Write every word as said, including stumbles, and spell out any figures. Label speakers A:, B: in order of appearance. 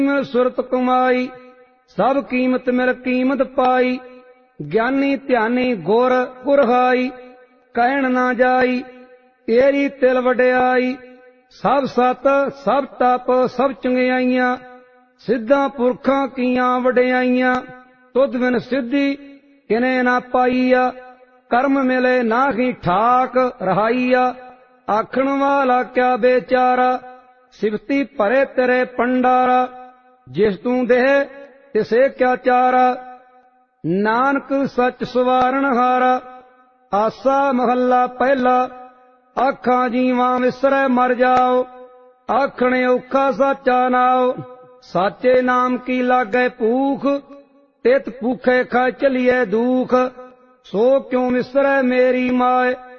A: सुरत कमाई सब कीमत मिल कीमत पाई। ज्ञानी ध्यानी गुर गुरहाई कहण ना जाई तेरी तिल वड्याई। सब सत सब तप सब चंगियाइयां सिद्धां पुरखां कीयां वड्याइयां। तुध बिन सिद्धि किने ना पाईया कर्म मिले नाही ठाक रहाइया। आखण वाला क्या बेचारा सिफती भरे तेरे पंडारा। जिस तू देह तिसे क्या चारा नानक सच सवारण हारा। आसा महला पहला आखां जीवां विसरै मर जाओ। आखणे औखा साचा नाओ साचे नाम की लागै भूख। तित भूखे खा चलिए दुख सो क्यों विसरै मेरी माए।